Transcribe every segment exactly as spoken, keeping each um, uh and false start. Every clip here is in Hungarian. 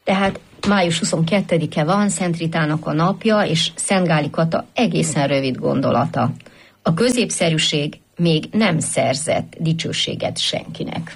Tehát május huszonkettedike van, Szent Ritának a napja, és Szent Gáli Kata egészen rövid gondolata. A középszerűség még nem szerzett dicsőséget senkinek.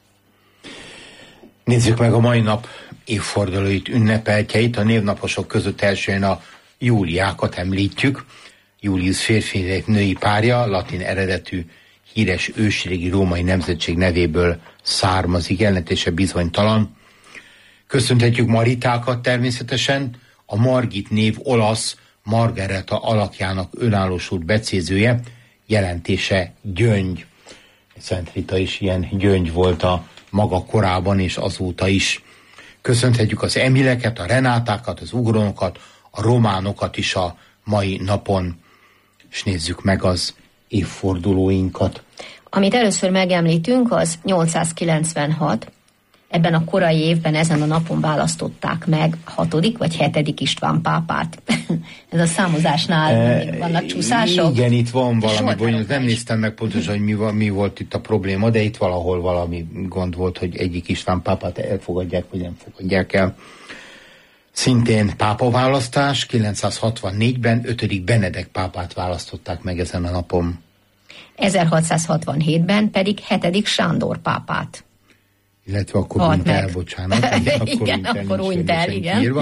Nézzük meg a mai nap évfordulóit, ünnepeltjeit. A névnaposok között elsően a Júliákat említjük. Julius férfi női párja, latin eredetű, híres ősrégi római nemzetség nevéből származik, jelentése bizonytalan. Köszönhetjük Maritákat természetesen, a Margit név olasz Margareta alakjának önállósult becézője, jelentése gyöngy. Szent Rita is ilyen gyöngy volt a maga korában és azóta is. Köszönhetjük az Emileket, a Renátákat, az Ugrónokat, a Románokat is a mai napon, és nézzük meg az évfordulóinkat. Amit először megemlítünk, az nyolcszázkilencvenhat. Ebben a korai évben, ezen a napon választották meg hatodik vagy hetedik István pápát. Ez a számozásnál e, vannak csúszások. Igen, itt van valami bonyolult. Nem néztem meg pontosan, hogy mi, mi volt itt a probléma, de itt valahol valami gond volt, hogy egyik István pápát elfogadják, vagy nem fogadják el. Szintén pápaválasztás, kilencszázhatvannégyben ötödik Benedek pápát választották meg ezen a napon. ezerhatszázhatvanhétben pedig hetedik Sándor pápát. Illetve akkor újt el, bocsánat. Igen, akkor újt el, igen.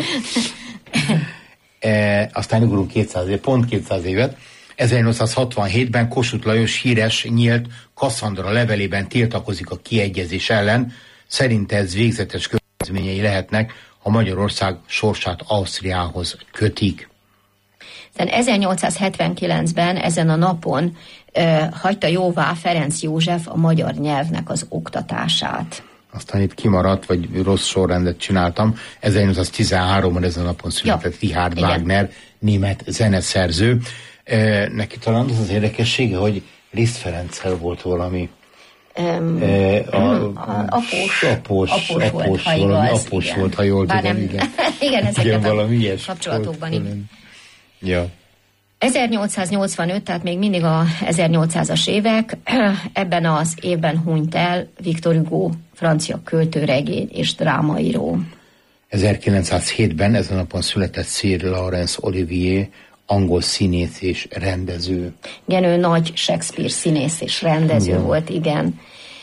E, aztán ugrunk kétszáz év, pont kétszáz évet. ezernyolcszázhatvanhétben Kossuth Lajos híres nyílt Kasszandra levelében tiltakozik a kiegyezés ellen. Szerinte ez végzetes következményei lehetnek, ha Magyarország sorsát Ausztriához kötik. ezernyolcszázhetvenkilencben ezen a napon uh, hagyta jóvá Ferenc József a magyar nyelvnek az oktatását. Aztán itt kimaradt, vagy rossz sorrendet csináltam. ezernyolcszáztizenháromban ezen a napon született ja, Richard igen. Wagner, német zeneszerző. E, neki talán az az érdekessége, hogy Liszt Ferenccel volt valami Um, e, a, a, após, após, após, após, após volt, ha igaz, após igen. volt, ha jól Bár tudom, nem, igen. igen, ezeket igen, a kapcsolatokban. Igen. Ja. ezernyolcszáznyolcvanöt, tehát még mindig a ezernyolcszázas évek, ebben az évben hunyt el Victor Hugo, francia költőregény és drámaíró. ezerkilencszázhétben ezen a napon született Sir Laurence Olivier, angol színész és rendező. Igen, ő nagy Shakespeare színész és rendező igen. volt, igen.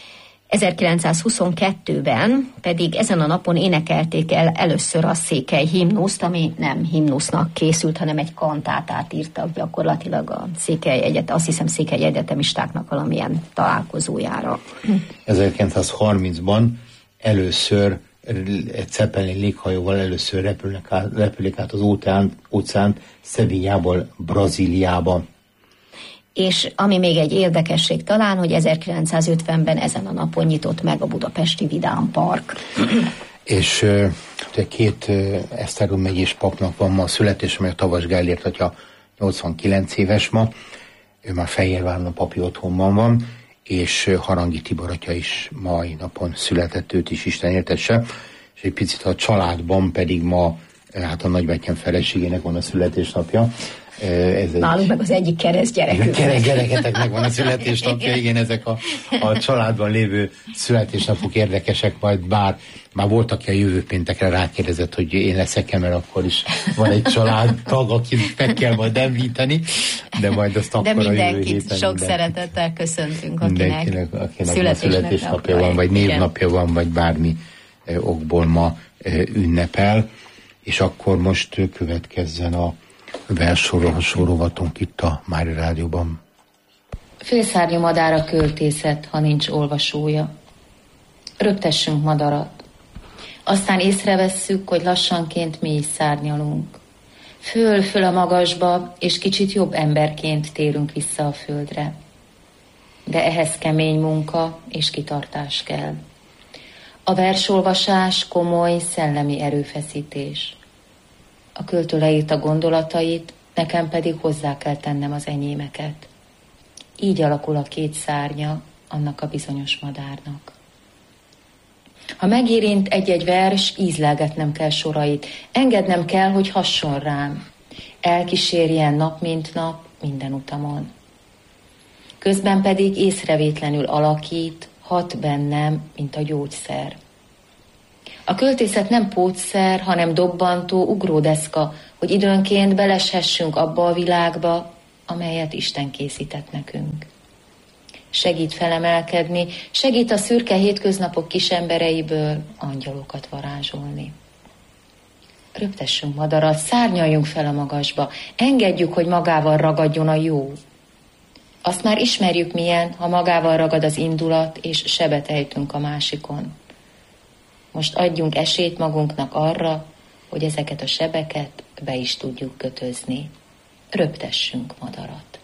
ezerkilencszázhuszonkettőben pedig ezen a napon énekelték el először a székely himnuszt, ami nem himnusznak készült, hanem egy kantátát írtak gyakorlatilag a Székely Egyetem, azt hiszem Székely Egyetemistáknak valamilyen találkozójára. ezerkilencszázharmincban először egy Zeppelin léghajóval először repülnek át, repülik át az óceánt, óceánt Szevillából Brazíliába. És ami még egy érdekesség talán, hogy ezerkilencszázötvenben ezen a napon nyitott meg a budapesti Vidám Park. És uh, két uh, Esztergom megyés papnak van ma a születés, amely a Tavas Gellért atya nyolcvankilenc éves ma. Ő már Fehérváron a papi otthonban van, és uh, Harangi Tibor atya is mai napon született, őt is Isten éltesse. És egy picit a családban pedig ma hát a nagybátyám feleségének van a születésnapja. Ez nálunk egy... meg az egyik keresztgyerekünk. Gyereketeknek van a születésnapja, igen, ezek a, a családban lévő születésnapok érdekesek, majd bár már volt, aki a jövő péntekre rákérdezett, hogy én leszek-e, mert akkor is van egy családtag, akit meg kell majd említeni, de majd azt akkor de a jövő héten. De mindenkit sok mindenki. Szeretettel köszöntünk, akinek, akinek születésnapja van, vagy névnapja van, vagy bármi okból ma ünnepel. És akkor most következzen a versorolható rovatunk itt a Mária Rádióban. Félszárnyú madár a költészet, ha nincs olvasója. Röptessünk madarat. Aztán észrevesszük, hogy lassanként mi is szárnyalunk. Föl-föl a magasba, és kicsit jobb emberként térünk vissza a földre. De ehhez kemény munka és kitartás kell. A versolvasás komoly szellemi erőfeszítés. A költő leírta gondolatait, nekem pedig hozzá kell tennem az enyémeket. Így alakul a két szárnya annak a bizonyos madárnak. Ha megérint egy-egy vers, ízlelgetnem kell sorait, engednem kell, hogy hasson rám, elkísérjen nap mint nap minden utamon. Közben pedig észrevétlenül alakít, hat bennem, mint a gyógyszer. A költészet nem pótszer, hanem dobbantó ugródeszka, hogy időnként beleshessünk abba a világba, amelyet Isten készített nekünk. Segít felemelkedni, segít a szürke hétköznapok kisembereiből angyalokat varázsolni. Röptessünk madarat, szárnyaljunk fel a magasba, engedjük, hogy magával ragadjon a jó. Azt már ismerjük milyen, ha magával ragad az indulat, és sebet ejtünk a másikon. Most adjunk esélyt magunknak arra, hogy ezeket a sebeket be is tudjuk kötözni. Röptessünk madarat.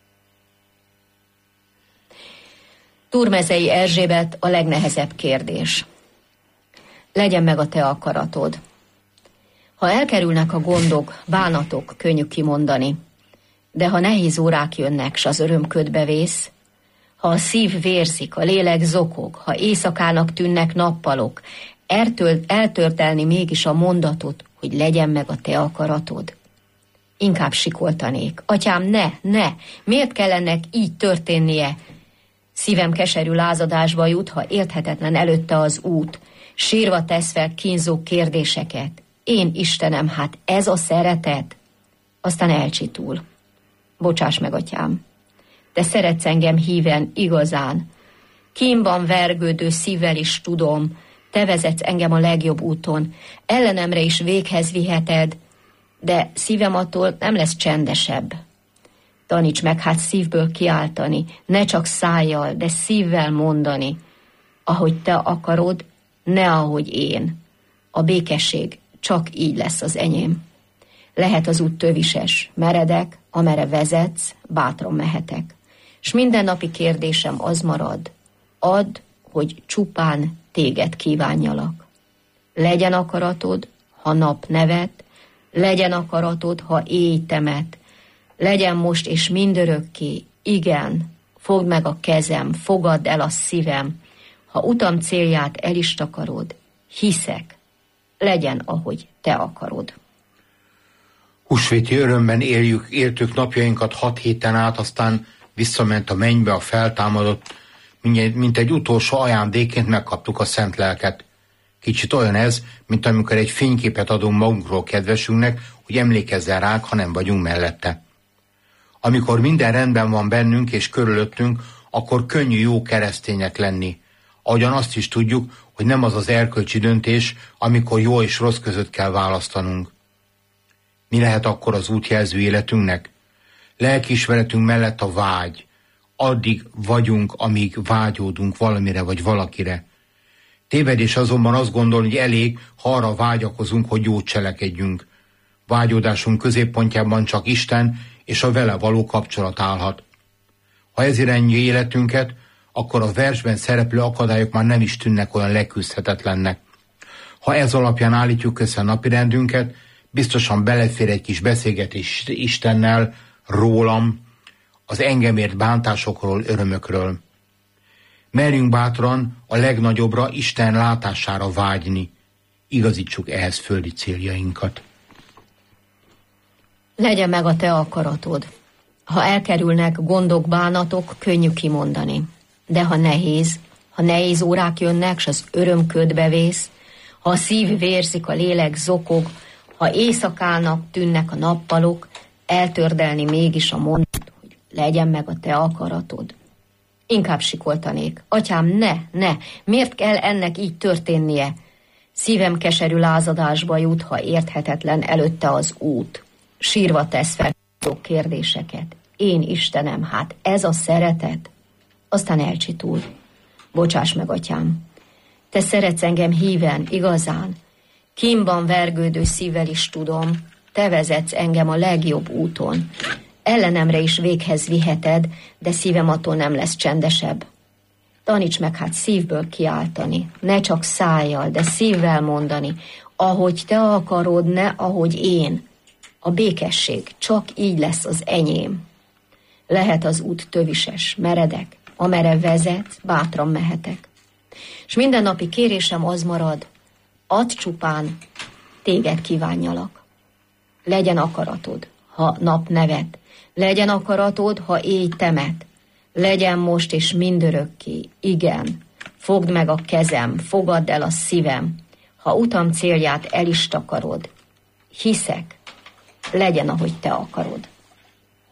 Turmezei Erzsébet, a legnehezebb kérdés. Legyen meg a te akaratod. Ha elkerülnek a gondok, bánatok, könnyű kimondani, de ha nehéz órák jönnek, s az öröm ködbe vész, ha a szív vérzik, a lélek zokog, ha éjszakának tűnnek nappalok, eltölt, eltörtelni mégis a mondatot, hogy legyen meg a te akaratod. Inkább sikoltanék. Atyám, ne, ne, miért kell ennek így történnie? Szívem keserű lázadásba jut, ha érthetetlen előtte az út, sírva tesz fel kínzó kérdéseket. Én, Istenem, hát ez a szeretet? Aztán elcsitul. Bocsáss meg, atyám. Te szeretsz engem híven, igazán. Kínban vergődő szívvel is tudom, te vezetsz engem a legjobb úton, ellenemre is véghez viheted, de szívem attól nem lesz csendesebb. Taníts meg hát szívből kiáltani, ne csak szájjal, de szívvel mondani. Ahogy te akarod, ne ahogy én. A békesség csak így lesz az enyém. Lehet az út tövises, meredek, amerre vezetsz, bátran mehetek. S mindennapi kérdésem az marad, add, hogy csupán téged kívánjalak. Legyen akaratod, ha nap nevet, legyen akaratod, ha éj temet, legyen most és mindörökké, igen, fogd meg a kezem, fogadd el a szívem, ha utam célját el is takarod, hiszek, legyen, ahogy te akarod. Húsvéti örömben éljük, éltük napjainkat hat héten át, aztán visszament a mennybe a feltámadott, mint egy utolsó ajándékként megkaptuk a szent lelket. Kicsit olyan ez, mint amikor egy fényképet adunk magunkról kedvesünknek, hogy emlékezzen ránk, ha nem vagyunk mellette. Amikor minden rendben van bennünk és körülöttünk, akkor könnyű jó keresztények lenni. Ahogyan azt is tudjuk, hogy nem az az erkölcsi döntés, amikor jó és rossz között kell választanunk. Mi lehet akkor az útjelző életünknek? Lelkiismeretünk mellett a vágy. Addig vagyunk, amíg vágyódunk valamire vagy valakire. Tévedés azonban azt gondolni, hogy elég, ha arra vágyakozunk, hogy jót cselekedjünk. Vágyódásunk középpontjában csak Isten és a vele való kapcsolat állhat. Ha ez irányú életünket, akkor a versben szereplő akadályok már nem is tűnnek olyan leküzdhetetlennek. Ha ez alapján állítjuk össze a napirendünket, biztosan belefér egy kis beszélgetés Istennel, rólam, az engemért bántásokról, örömökről. Merjünk bátran a legnagyobbra, Isten látására vágyni. Igazítsuk ehhez földi céljainkat. Legyen meg a te akaratod. Ha elkerülnek gondok, bánatok, könnyű kimondani. De ha nehéz, ha nehéz órák jönnek, s az öröm ködbe vész, ha a szív vérzik, a lélek zokog, ha éjszakának tűnnek a nappalok, eltördelni mégis a mondat, hogy legyen meg a te akaratod. Inkább sikoltanék. Atyám, ne, ne, miért kell ennek így történnie? Szívem keserű lázadásba jut, ha érthetetlen előtte az út. Sírva tesz fel kérdéseket. Én, Istenem, hát ez a szeretet? Aztán elcsitul. Bocsáss meg, atyám. Te szeretsz engem híven, igazán. Kínban vergődő szívvel is tudom, te vezetsz engem a legjobb úton. Ellenemre is véghez viheted, de szívem attól nem lesz csendesebb. Taníts meg hát szívből kiáltani, ne csak szájjal, de szívvel mondani, ahogy te akarod, ne ahogy én. A békesség csak így lesz az enyém. Lehet az út tövises, meredek, amerre vezetsz, bátran mehetek. És mindennapi kérésem az marad, add csupán, téged kívánjalak. Legyen akaratod, ha nap nevet, legyen akaratod, ha éj temet, legyen most és mindörökké, igen, fogd meg a kezem, fogadd el a szívem, ha utam célját el is takarod, hiszek, legyen, ahogy te akarod.